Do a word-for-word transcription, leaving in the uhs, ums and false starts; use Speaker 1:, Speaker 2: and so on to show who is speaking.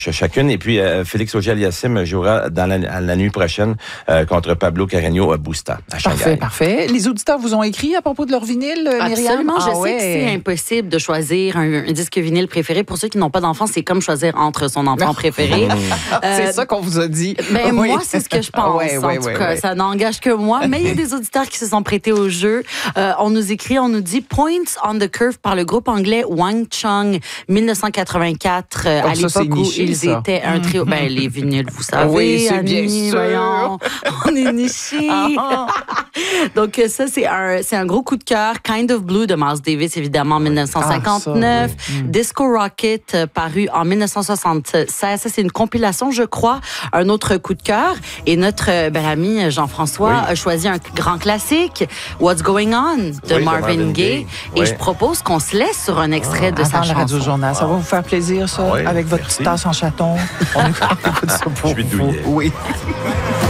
Speaker 1: chacune. Et puis, euh, Félix Auger-Aliassime jouera dans la, la nuit prochaine euh, contre Pablo Carreño à Busta, à Shanghai.
Speaker 2: Parfait, parfait. Les auditeurs vous ont écrit à propos de leur vinyle, Myriam?
Speaker 3: Absolument. Je
Speaker 2: ah,
Speaker 3: sais
Speaker 2: ouais.
Speaker 3: que c'est impossible de choisir un, un disque vinyle préféré. Pour ceux qui n'ont pas d'enfants, c'est comme choisir entre son enfant préféré.
Speaker 2: euh, c'est ça qu'on vous a dit.
Speaker 3: Ben,
Speaker 2: oui.
Speaker 3: Moi, c'est ce que je pense.
Speaker 2: ouais,
Speaker 3: en
Speaker 2: ouais,
Speaker 3: tout
Speaker 2: ouais,
Speaker 3: cas,
Speaker 2: ouais.
Speaker 3: ça n'engage que moi. Mais il y a des auditeurs qui se sont prêtés au jeu. Euh, on nous écrit, on nous dit Points on the Curve par le groupe anglais Wang Chung, dix-neuf cent quatre-vingt-quatre, euh,
Speaker 2: oh,
Speaker 3: à
Speaker 2: ça,
Speaker 3: l'époque
Speaker 2: niché,
Speaker 3: où ils
Speaker 2: ça.
Speaker 3: étaient un trio. Ben, les vinyles, vous savez.
Speaker 2: Oui, c'est
Speaker 3: Annie,
Speaker 2: bien sûr.
Speaker 3: Voyons, on est nichés.
Speaker 2: Ah.
Speaker 3: Donc, ça, c'est un, c'est un gros coup de cœur. Kind of Blue de Miles Davis, évidemment, en dix-neuf cent cinquante-neuf.
Speaker 2: Ah, ça, oui.
Speaker 3: Disco Rocket, euh, paru en dix-neuf cent soixante-seize. Ça, c'est une compilation, je crois. Un autre coup de cœur. Et notre euh, bel ami Jean-François
Speaker 1: Oui.
Speaker 3: a choisi un grand classique, What's Going On, de
Speaker 1: Oui, de
Speaker 3: Marvin,
Speaker 1: Marvin
Speaker 3: Gaye.
Speaker 1: Gaye.
Speaker 3: Et
Speaker 1: Oui.
Speaker 3: je propose qu'on se laisse sur un extrait de sa
Speaker 2: Avant le
Speaker 3: chanson.
Speaker 2: Radio-Journal. Ça va vous faire plaisir, ça,
Speaker 1: Oui,
Speaker 2: avec votre
Speaker 1: merci.
Speaker 2: petite tasse en chaton? On écoute ça pour
Speaker 1: Je suis
Speaker 2: vous.
Speaker 1: douillet.
Speaker 2: Oui.